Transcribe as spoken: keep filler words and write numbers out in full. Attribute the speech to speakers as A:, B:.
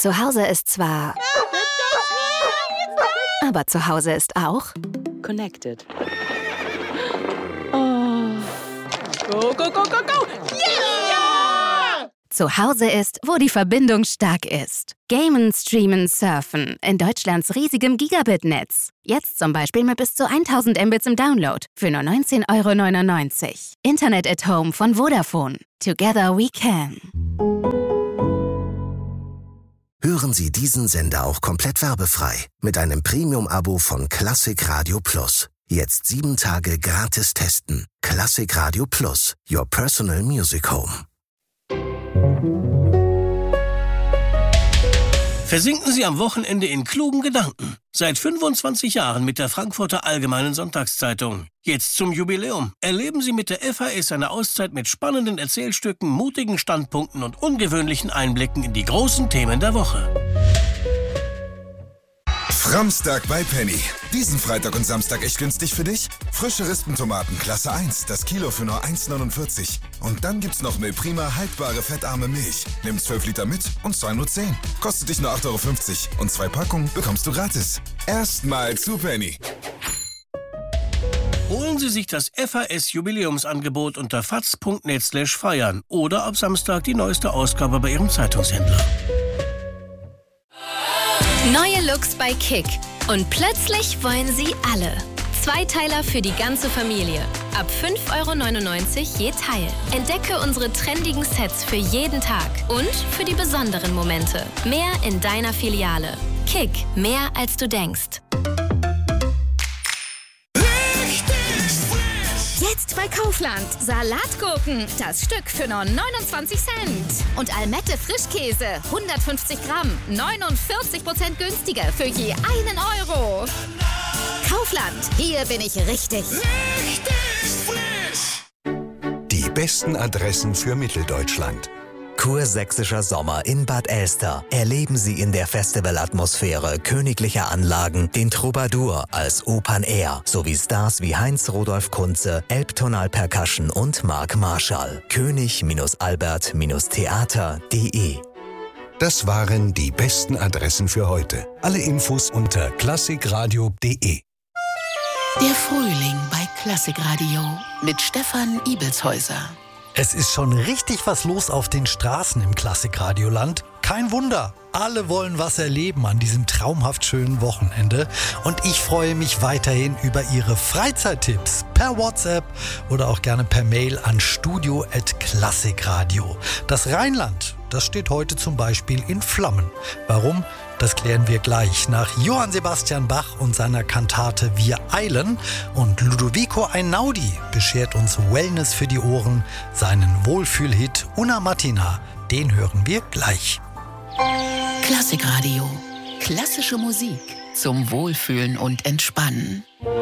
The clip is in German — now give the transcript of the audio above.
A: Zu Hause ist zwar... Aber zu Hause ist auch...
B: Connected.
C: Oh. Go, go, go, go, go! Yeah!
A: Zu Hause ist, wo die Verbindung stark ist. Gamen, Streamen, Surfen in Deutschlands riesigem Gigabit-Netz. Jetzt zum Beispiel mit bis zu tausend Mbits im Download für nur neunzehn Euro neunundneunzig. Internet at Home von Vodafone. Together we can.
D: Hören Sie diesen Sender auch komplett werbefrei mit einem Premium-Abo von Klassik Radio Plus. Jetzt sieben Tage gratis testen. Klassik Radio Plus, your personal music home.
E: Versinken Sie am Wochenende in klugen Gedanken. Seit fünfundzwanzig Jahren mit der Frankfurter Allgemeinen Sonntagszeitung. Jetzt zum Jubiläum. Erleben Sie mit der F A S eine Auszeit mit spannenden Erzählstücken, mutigen Standpunkten und ungewöhnlichen Einblicken in die großen Themen der Woche.
F: Framstag bei Penny. Diesen Freitag und Samstag echt günstig für dich? Frische Rispentomaten Klasse eins, das Kilo für nur eins neunundvierzig. Und dann gibt's noch Milprima haltbare fettarme Milch. Nimm zwölf Liter mit und zahl nur zehn. Kostet dich nur acht Euro fünfzig. Und zwei Packungen bekommst du gratis. Erstmal zu Penny.
E: Holen Sie sich das F A S-Jubiläumsangebot unter faz punkt net slash feiern oder ab Samstag die neueste Ausgabe bei Ihrem Zeitungshändler.
G: Neue Looks bei Kick. Und plötzlich wollen sie alle. Zweiteiler für die ganze Familie. Ab fünf Euro neunundneunzig je Teil. Entdecke unsere trendigen Sets für jeden Tag. Und für die besonderen Momente. Mehr in deiner Filiale. Kick. Mehr als du denkst.
H: Jetzt bei Kaufland. Salatgurken. Das Stück für nur neunundzwanzig Cent. Und Almette Frischkäse. hundertfünfzig Gramm. neunundvierzig Prozent günstiger für je einen Euro. Kaufland. Hier bin ich richtig.
F: Richtig frisch.
I: Die besten Adressen für Mitteldeutschland. Kursächsischer Sommer in Bad Elster. Erleben Sie in der Festivalatmosphäre königlicher Anlagen den Troubadour als Open Air sowie Stars wie Heinz Rudolf Kunze, Elbtonal Percussion und Marc Marschall. König Albert Theater punkt de.
J: Das waren die besten Adressen für heute. Alle Infos unter klassikradio punkt de.
K: Der Frühling bei Klassikradio mit Stefan Ibelshäuser.
L: Es ist schon richtig was los auf den Straßen im Klassikradioland. Kein Wunder, alle wollen was erleben an diesem traumhaft schönen Wochenende. Und ich freue mich weiterhin über Ihre Freizeittipps per WhatsApp oder auch gerne per Mail an studio at klassikradio. Das Rheinland, das steht heute zum Beispiel in Flammen. Warum? Das klären wir gleich nach Johann Sebastian Bach und seiner Kantate Wir eilen. Und Ludovico Einaudi beschert uns Wellness für die Ohren, seinen Wohlfühlhit Una Mattina. Den hören wir gleich.
K: Klassikradio. Klassische Musik zum Wohlfühlen und Entspannen.